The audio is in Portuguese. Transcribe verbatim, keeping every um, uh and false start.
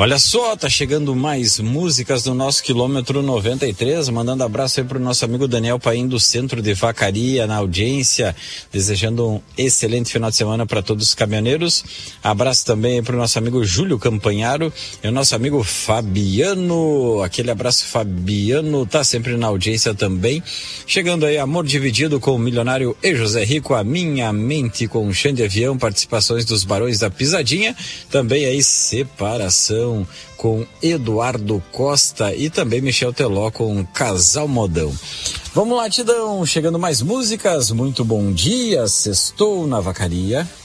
Olha só, tá chegando mais músicas do nosso quilômetro noventa e três, mandando abraço aí pro nosso amigo Daniel Paim do Centro de Vacaria, na audiência, desejando um excelente final de semana para todos os caminhoneiros. Abraço também aí pro nosso amigo Júlio Campanharo e o nosso amigo Fabiano, aquele abraço. Fabiano tá sempre na audiência também. Chegando aí, Amor Dividido com o Milionário e José Rico, A Minha Mente com o Xande Avião, participações dos Barões da Pisadinha, também aí Separação com Eduardo Costa e também Michel Teló com Casal Modão. Vamos lá, Tidão, chegando mais músicas. Muito bom dia, sextou na Vacaria.